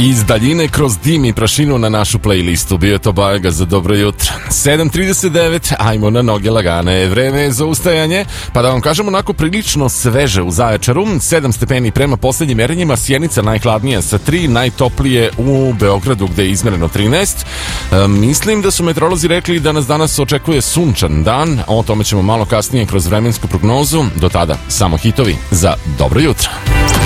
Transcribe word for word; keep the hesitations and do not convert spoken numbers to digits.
Iz daljine kroz dim i prašinu na našu playlistu. Bio je to Bajaga za dobro jutro. sedam trideset devet, ajmo na noge lagane. Vreme je za ustajanje, pa da vam kažem onako prilično sveže u Zaječaru. sedam stepeni prema poslednjim merenjima, Sjenica najhladnija sa tri, najtoplije u Beogradu gde je izmereno trinaest. E, mislim da su meteorolozi rekli da nas danas očekuje sunčan dan, o tome ćemo malo kasnije kroz vremensku prognozu. Do tada samo hitovi za dobro jutro.